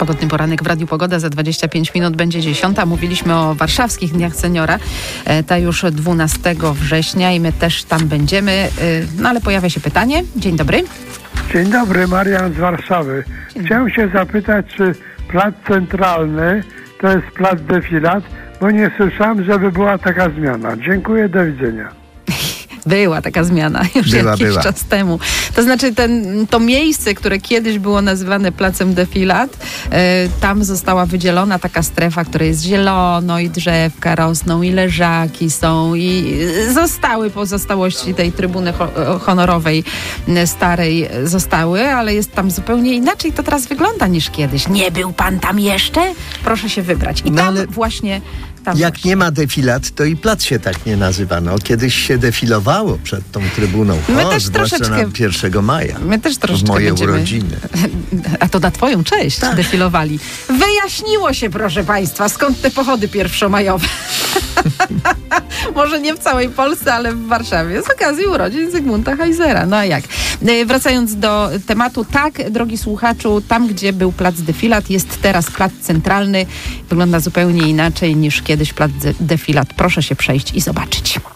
Sobotni poranek w Radiu Pogoda. Za 25 minut będzie 10. Mówiliśmy o warszawskich Dniach Seniora. Ta już 12 września i my też tam będziemy. No ale pojawia się pytanie. Dzień dobry. Dzień dobry, Marian z Warszawy. Chciałem się zapytać, czy plac Centralny to jest plac Defilat, bo nie słyszałem, żeby była taka zmiana. Dziękuję, do widzenia. Była taka zmiana już jakiś czas temu. To znaczy to miejsce, które kiedyś było nazywane placem Defilat, tam została wydzielona taka strefa, która jest zielono i drzewka rosną i leżaki są i zostały pozostałości tej trybuny honorowej starej zostały, ale jest tam zupełnie inaczej to teraz wygląda niż kiedyś. Nie był pan tam jeszcze? Proszę się wybrać. I tam właśnie... Jak nie ma defilat, to i plac się tak nie nazywa. No, kiedyś się defilowało przed tą trybuną. My też zwłaszcza troszeczkę, na 1 maja. My też troszeczkę w moje będziemy, urodziny. A to na twoją cześć tak. Defilowali. Wyjaśniło się, proszę państwa, skąd te pochody pierwszomajowe. Może nie w całej Polsce, ale w Warszawie. Z okazji urodzin Zygmunta Heisera. No a jak? Wracając do tematu, tak, drogi słuchaczu, tam gdzie był plac Defilat, jest teraz plac Centralny. Wygląda zupełnie inaczej niż kiedyś plac Defilat. Proszę się przejść i zobaczyć.